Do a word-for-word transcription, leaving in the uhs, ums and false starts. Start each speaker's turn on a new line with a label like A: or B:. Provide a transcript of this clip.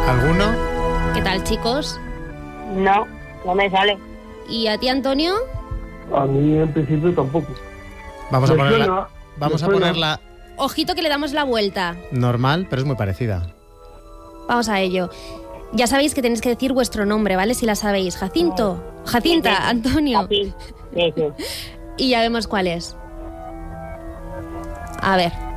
A: ¿Alguno?
B: ¿Qué tal, chicos?
C: No, no me sale.
B: ¿Y a ti, Antonio?
D: A mí en principio tampoco.
A: Vamos a
D: Me
A: ponerla,
D: suena,
A: vamos
D: me
A: a
D: suena.
A: ponerla
B: Ojito que le damos la vuelta.
A: normal, pero es muy parecida.
B: Vamos a ello. Ya sabéis que tenéis que decir vuestro nombre, ¿vale? Si la sabéis. Jacinto, Jacinta,
C: Sí, sí.
B: Antonio.
C: Así. Sí, sí.
B: Y ya vemos cuál es. A ver.